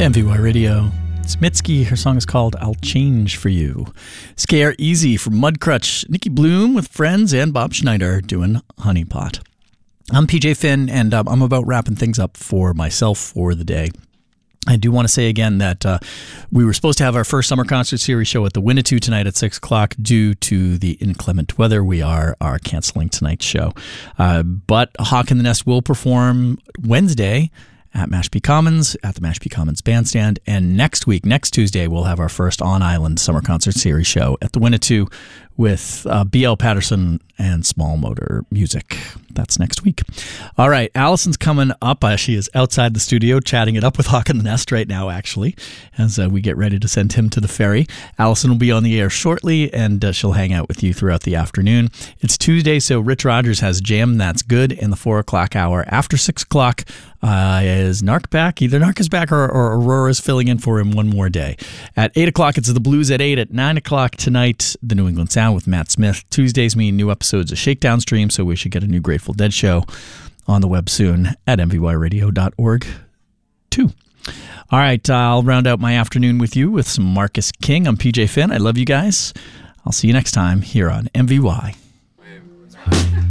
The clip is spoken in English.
MVY Radio. It's Mitski. Her song is called I'll Change For You. Scare Easy from Mudcrutch. Nikki Bloom with friends and Bob Schneider doing Honeypot. I'm PJ Finn, and I'm about wrapping things up for myself for the day. I do want to say again that we were supposed to have our first summer concert series show at the Winnetou tonight at 6 o'clock. Due to the inclement weather, we are canceling tonight's show. But Hawk in the Nest will perform Wednesday at Mashpee Commons, at the Mashpee Commons Bandstand. And next Tuesday, we'll have our first on-island summer concert series show at the Winnetou with B.L. Patterson and Small Motor Music. That's next week. All right, Allison's coming up. She is outside the studio chatting it up with Hawk in the Nest right now, actually, as we get ready to send him to the ferry. Allison will be on the air shortly, and she'll hang out with you throughout the afternoon. It's Tuesday, so Rich Rogers has Jam That's Good in the 4 o'clock hour. After 6 o'clock, is Narc back? Either Narc is back or Aurora's filling in for him one more day. At 8 o'clock, it's the Blues at 8. At 9 o'clock tonight, the New England Sound with Matt Smith. Tuesdays mean new episodes of Shakedown Stream, so we should get a new Grateful Dead show on the web soon at mvyradio.org too. All right, I'll round out my afternoon with you with some Marcus King. I'm PJ Finn. I love you guys. I'll see you next time here on MVY.